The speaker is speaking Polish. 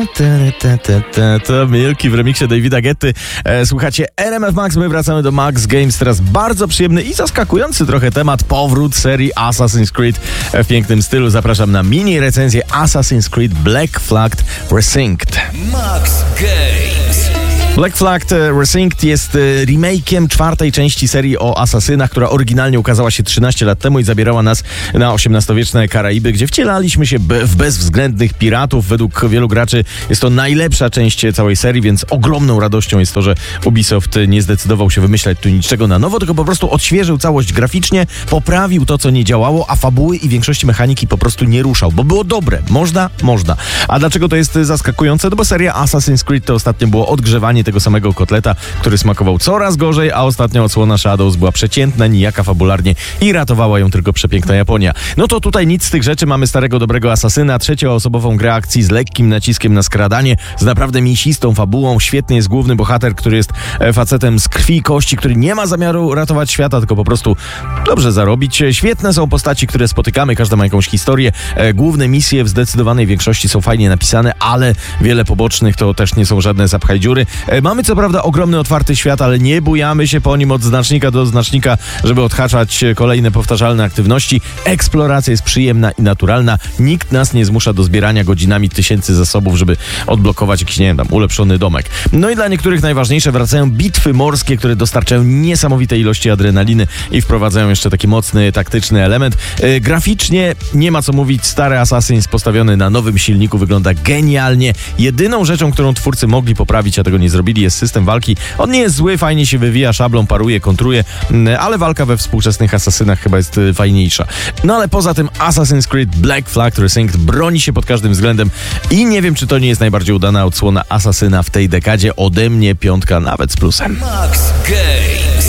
To Milki w remiksie Davida Guetty. Słuchacie RMF Max, my wracamy do Max Games. Teraz bardzo przyjemny i zaskakujący trochę temat. Powrót serii Assassin's Creed w pięknym stylu. Zapraszam na mini recenzję Assassin's Creed Black Flag Resynced. Max Games. Black Flag Resynced jest remake'iem czwartej części serii o asasynach, która oryginalnie ukazała się 13 lat temu i zabierała nas na XVIII-wieczne Karaiby, gdzie wcielaliśmy się w bezwzględnych piratów. Według wielu graczy jest to najlepsza część całej serii, więc ogromną radością jest to, że Ubisoft nie zdecydował się wymyślać tu niczego na nowo, tylko po prostu odświeżył całość graficznie, poprawił to, co nie działało, a fabuły i większości mechaniki po prostu nie ruszał, bo było dobre. Można. A dlaczego to jest zaskakujące? No bo seria Assassin's Creed to ostatnio było odgrzewanie tego samego kotleta, który smakował coraz gorzej, a ostatnia odsłona Shadows była przeciętna, nijaka fabularnie i ratowała ją tylko przepiękna Japonia. No to tutaj nic z tych rzeczy. Mamy starego, dobrego asasyna, trzecioosobową grę akcji z lekkim naciskiem na skradanie, z naprawdę mięsistą fabułą. Świetnie jest główny bohater, który jest facetem z krwi i kości, który nie ma zamiaru ratować świata, tylko po prostu dobrze zarobić. Świetne są postaci, które spotykamy, każda ma jakąś historię. Główne misje w zdecydowanej większości są fajnie napisane, ale wiele pobocznych to też nie są żadne zapchaj dziury. Mamy co prawda ogromny, otwarty świat, ale nie bujamy się po nim od znacznika do znacznika, żeby odhaczać kolejne powtarzalne aktywności. Eksploracja jest przyjemna i naturalna. Nikt nas nie zmusza do zbierania godzinami tysięcy zasobów, żeby odblokować jakiś, ulepszony domek. No i dla niektórych najważniejsze, wracają bitwy morskie, które dostarczają niesamowite ilości adrenaliny i wprowadzają jeszcze taki mocny, taktyczny element. Graficznie nie ma co mówić, stary Assassin's postawiony na nowym silniku wygląda genialnie. Jedyną rzeczą, którą twórcy mogli poprawić, a tego nie zrobili, jest system walki. On nie jest zły, fajnie się wywija szablą, paruje, kontruje, ale walka we współczesnych asasynach chyba jest fajniejsza. No ale poza tym Assassin's Creed Black Flag Resynced broni się pod każdym względem i nie wiem, czy to nie jest najbardziej udana odsłona asasyna w tej dekadzie. Ode mnie 5, nawet z plusem. Max Games.